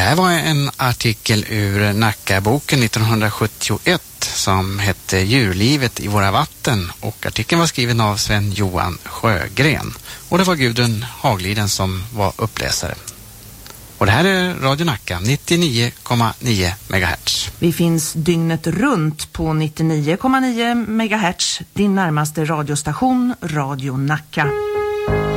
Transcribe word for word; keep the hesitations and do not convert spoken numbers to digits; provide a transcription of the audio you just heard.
här var en artikel ur Nackaboken nittonhundrasjuttioett som hette Djurlivet i våra vatten, och artikeln var skriven av Sven Johan Sjögren. Och det var Gudrun Hagliden som var uppläsare. Och det här är Radio Nacka, nittionio komma nio megahertz. Vi finns dygnet runt på nittionio komma nio megahertz, din närmaste radiostation, Radio Nacka.